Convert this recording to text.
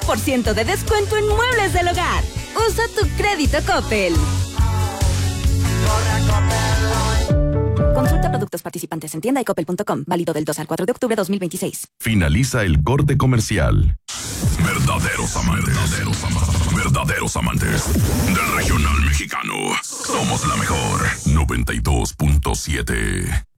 20% de descuento en muebles del hogar. Usa tu crédito Coppel. Consulta productos participantes en tienda y coppel.com. Válido del 2 al 4 de octubre 2026. Finaliza el corte comercial. Verdaderos amantes. Verdaderos amantes del regional mexicano. Somos la mejor. 92.7.